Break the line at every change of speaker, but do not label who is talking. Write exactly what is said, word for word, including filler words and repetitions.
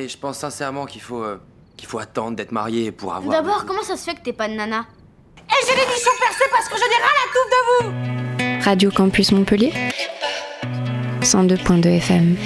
je pense sincèrement qu'il faut, euh, qu'il faut attendre d'être marié pour avoir...
D'abord, comment ça se fait que t'es pas de nana?
Et j'ai les nichons percés parce que je n'ai ras la touffe de vous.
Radio Campus Montpellier, cent deux point deux F M.